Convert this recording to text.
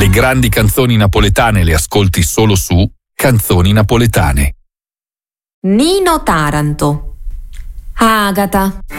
Le grandi canzoni napoletane le ascolti solo su Canzoni Napoletane. Nino Taranto. Agata.